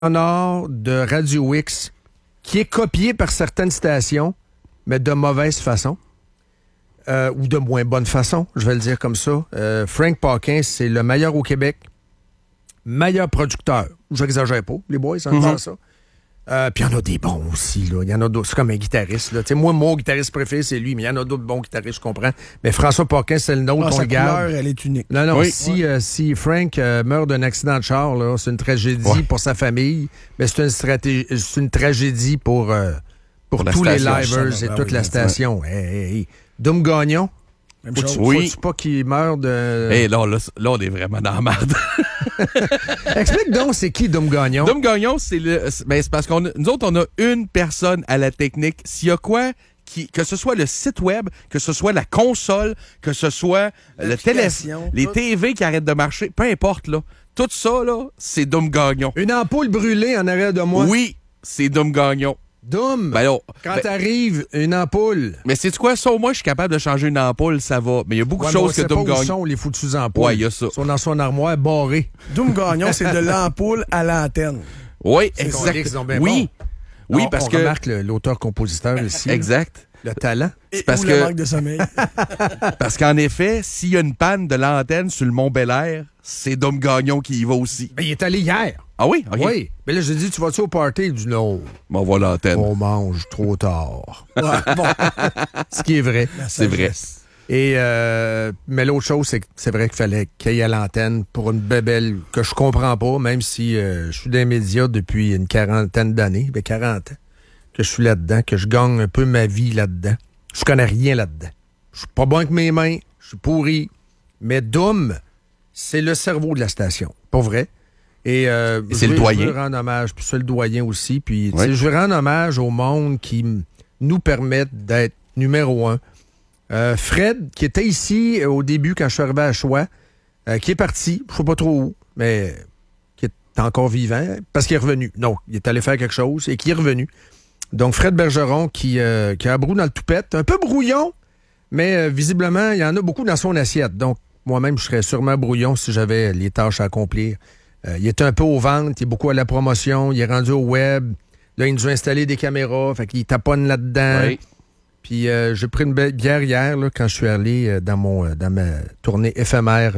sonore de Radio X qui est copié par certaines stations, mais de mauvaise façon. Ou de moins bonne façon, je vais le dire comme ça. Frank Paquin, c'est le meilleur au Québec. Meilleur producteur. J'exagère pas, les boys, ça me ça. Puis il y en a des bons aussi, là. Il y en a d'autres. C'est comme un guitariste, là. Moi, mon guitariste préféré, c'est lui, mais il y en a d'autres bons guitaristes, je comprends. Mais François Paquin, c'est le nôtre, on le garde. Sa couleur, elle est unique. Non, oui. Si Frank meurt d'un accident de char, là, c'est une tragédie pour sa famille, mais c'est une tragédie pour tous les livers et toute la station. Hey. Dom Gagnon. Faut-tu pas qu'il meure de... Hey, là, on est vraiment dans la merde. Explique donc, c'est qui Dom Gagnon? Dom Gagnon, c'est parce nous autres, on a une personne à la technique. S'il y a quoi, que ce soit le site web, que ce soit la console, que ce soit le téléphone, les TV qui arrêtent de marcher, peu importe, là. Tout ça, là, c'est Dom Gagnon. Une ampoule brûlée en arrière de moi. Oui, c'est Dom Gagnon. Quand t'arrives, une ampoule. Mais sais-tu quoi? Ça, au moins, je suis capable de changer une ampoule, ça va. Mais il y a beaucoup de choses que Dom Gagnon... Où sont les foutues ampoules? Ouais, il y a ça. Ils sont dans son armoire barrée. Dom Gagnon, c'est de l'ampoule à l'antenne. Oui, exact. Oui, parce que... On remarque l'auteur-compositeur ici. Exact. Le talent. C'est parce que... le manque de sommeil. Parce qu'en effet, s'il y a une panne de l'antenne sur le Mont-Bel-Air, c'est Dom Gagnon qui y va aussi. Mais il est allé hier. Ah oui? Okay. Oui. Mais là, j'ai dit, tu vas-tu au party? Il dit non. On va l'antenne. On mange trop tard. Bon. Ce qui est vrai. C'est vrai. Et mais l'autre chose, c'est que c'est vrai qu'il fallait qu'il y ait à l'antenne pour une bébelle que je comprends pas, même si je suis dans les médias depuis une quarantaine d'années, 40 ans, que je suis là-dedans, que je gagne un peu ma vie là-dedans. Je connais rien là-dedans. Je suis pas bon avec mes mains, je suis pourri. Mais Dom, c'est le cerveau de la station. Pour vrai. Et c'est le doyen. Je veux rendre hommage, puis c'est le doyen aussi. Puis je veux rendre hommage au monde qui nous permettent d'être numéro un. Fred, qui était ici au début quand je suis arrivé à Choix, qui est parti, je ne sais pas trop où, mais qui est encore vivant, parce qu'il est revenu. Non, il est allé faire quelque chose et qui est revenu. Donc, Fred Bergeron qui a un brou dans le toupette, un peu brouillon, mais visiblement, il y en a beaucoup dans son assiette. Donc, moi-même, je serais sûrement brouillon si j'avais les tâches à accomplir. Il est un peu aux ventes, il est beaucoup à la promotion, il est rendu au web. Là, il nous a installé des caméras, fait qu'il taponne là-dedans. Oui. Puis j'ai pris une bière hier là, quand je suis allé dans ma tournée éphémère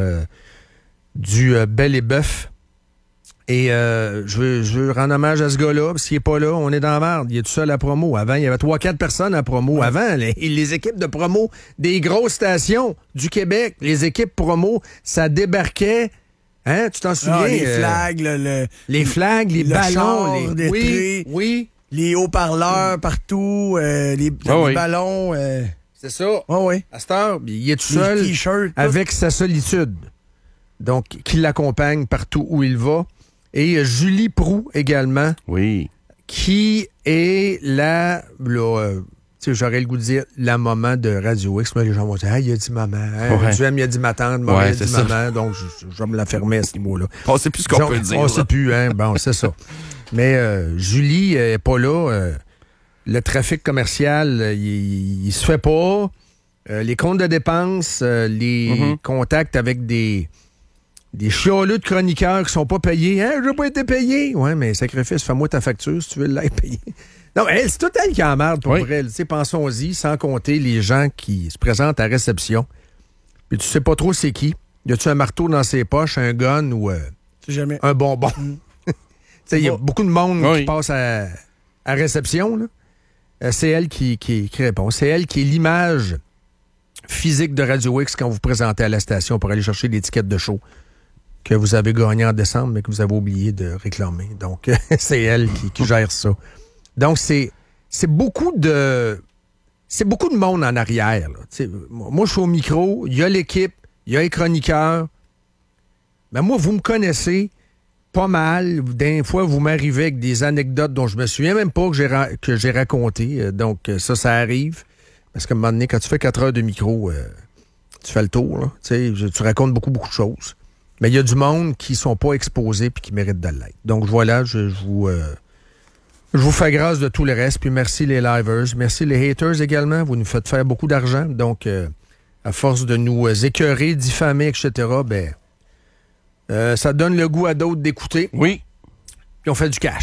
du Bel et Bœuf. Et je veux rendre hommage à ce gars-là, parce qu'il n'est pas là, on est dans la merde. Il est tout seul à promo. Avant, il y avait 3-4 personnes à promo. Ouais. Avant, les équipes de promo des grosses stations du Québec, les équipes promo, ça débarquait. Hein, tu t'en souviens? Les flags, les flags, les ballons. Oui. Les haut-parleurs partout, les ballons. C'est ça. Oui. À cette heure, il est tout seul avec sa solitude. Donc, qui l'accompagne partout où il va. Et Julie Proulx également. Oui. Qui est j'aurais le goût de dire la maman de Radio X. Mais les gens vont dire, il a dit maman. Duhem, il a dit ma tante. Maman, il a dit maman. Donc, je vais me la fermer à ce niveau-là. On sait plus ce qu'on peut dire. On sait plus, hein. Bon, c'est ça. Mais Julie est pas là. Le trafic commercial, il se fait pas. Les comptes de dépenses, les contacts avec des chialeux de chroniqueurs qui sont pas payés. Hein, je n'ai pas été payé. Ouais, mais sacrifice, fais-moi ta facture si tu veux l'être payé. Non, c'est tout elle qui emmerde pour vrai. Pensons-y, sans compter les gens qui se présentent à réception. Puis tu sais pas trop c'est qui. Y a-tu un marteau dans ses poches, un gun ou un bonbon? Il y a beaucoup de monde qui passe à réception. Là. C'est elle qui répond. C'est elle qui est l'image physique de Radio X quand vous présentez à la station pour aller chercher l'étiquette de show que vous avez gagné en décembre, mais que vous avez oublié de réclamer. Donc, c'est elle qui gère ça. Donc, c'est beaucoup de monde en arrière. Là. Moi, je suis au micro, il y a l'équipe, il y a les chroniqueurs. Mais moi, vous me connaissez pas mal. Des fois, vous m'arrivez avec des anecdotes dont je me souviens même pas que j'ai racontées. Donc, ça arrive. Parce qu'à un moment donné, quand tu fais 4 heures de micro, tu fais le tour. Là. Tu racontes beaucoup de choses. Mais il y a du monde qui sont pas exposés et qui méritent de l'être. Donc, voilà, je vous fais grâce de tout le reste. Puis merci les livers. Merci les haters également. Vous nous faites faire beaucoup d'argent. Donc, à force de nous écœurer, diffamer, etc., ça donne le goût à d'autres d'écouter. Oui. puis on fait du cash.